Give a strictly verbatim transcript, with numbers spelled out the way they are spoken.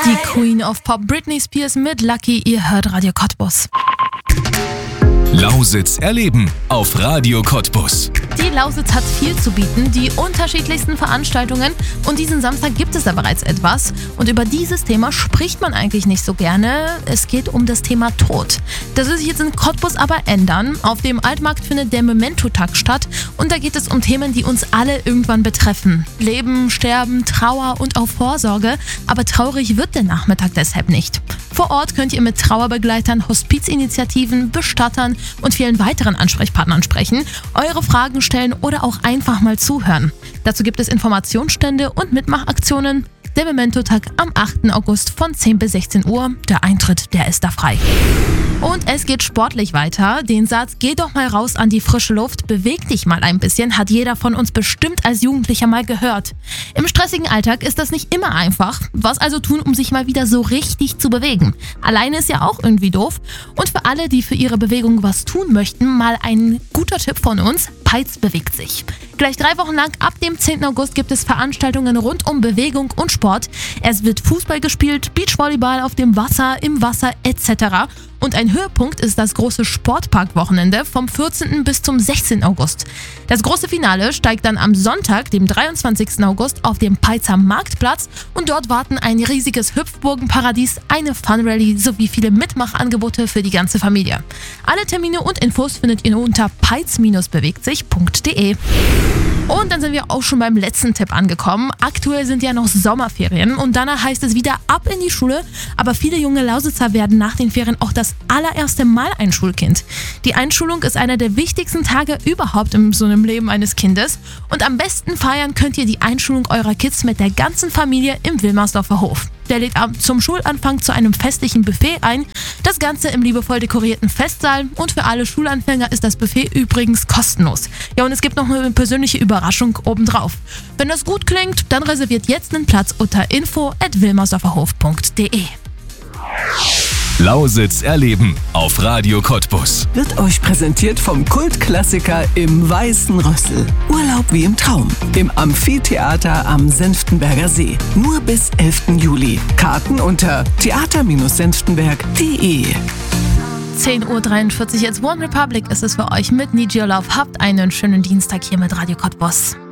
Die Queen of Pop Britney Spears mit Lucky, ihr hört Radio Cottbus. Lausitz erleben auf Radio Cottbus. Die Lausitz hat viel zu bieten, die unterschiedlichsten Veranstaltungen, und diesen Samstag gibt es da bereits etwas. Und über dieses Thema spricht man eigentlich nicht so gerne. Es geht um das Thema Tod. Das wird sich jetzt in Cottbus aber ändern. Auf dem Altmarkt findet der Memento-Tag statt und da geht es um Themen, die uns alle irgendwann betreffen. Leben, Sterben, Trauer und auch Vorsorge. Aber traurig wird der Nachmittag deshalb nicht. Vor Ort könnt ihr mit Trauerbegleitern, Hospizinitiativen, Bestattern und vielen weiteren Ansprechpartnern sprechen, eure Fragen stellen oder auch einfach mal zuhören. Dazu gibt es Informationsstände und Mitmachaktionen. Der Memento-Tag am achten August von zehn bis sechzehn Uhr. Der Eintritt, der ist da frei. Und es geht sportlich weiter. Den Satz „Geh doch mal raus an die frische Luft, beweg dich mal ein bisschen" hat jeder von uns bestimmt als Jugendlicher mal gehört. Im stressigen Alltag ist das nicht immer einfach. Was also tun, um sich mal wieder so richtig zu bewegen? Alleine ist ja auch irgendwie doof. Und für alle, die für ihre Bewegung was tun möchten, mal ein guter Tipp von uns: Peitz bewegt sich. Gleich drei Wochen lang ab dem zehnten August gibt es Veranstaltungen rund um Bewegung und Sport. Es wird Fußball gespielt, Beachvolleyball auf dem Wasser, im Wasser et cetera. Und ein Höhepunkt ist das große Sportpark-Wochenende vom vierzehnten bis zum sechzehnten August. Das große Finale steigt dann am Sonntag, dem dreiundzwanzigsten August, auf dem Peitzer Marktplatz, und dort warten ein riesiges Hüpfburgenparadies, eine Funrally sowie viele Mitmachangebote für die ganze Familie. Alle Termine und Infos findet ihr unter peitz bewegt sich punkt de. Und dann sind wir auch schon beim letzten Tipp angekommen. Aktuell sind ja noch Sommerferien und danach heißt es wieder ab in die Schule. Aber viele junge Lausitzer werden nach den Ferien auch das allererste Mal ein Schulkind. Die Einschulung ist einer der wichtigsten Tage überhaupt in so einem Leben eines Kindes. Und am besten feiern könnt ihr die Einschulung eurer Kids mit der ganzen Familie im Wilmersdorfer Hof. Der lädt zum Schulanfang zu einem festlichen Buffet ein. Das Ganze im liebevoll dekorierten Festsaal, und für alle Schulanfänger ist das Buffet übrigens kostenlos. Ja, und es gibt noch eine persönliche Überraschung obendrauf. Wenn das gut klingt, dann reserviert jetzt einen Platz unter info at wilmersdorferhof punkt de. Lausitz erleben auf Radio Cottbus. Wird euch präsentiert vom Kultklassiker im Weißen Rössel. Urlaub wie im Traum. Im Amphitheater am Senftenberger See. Nur bis elften Juli. Karten unter theater senftenberg punkt de. zehn Uhr dreiundvierzig, jetzt One Republic ist es für euch mit Need Your Love. Habt einen schönen Dienstag hier mit Radio Cottbus.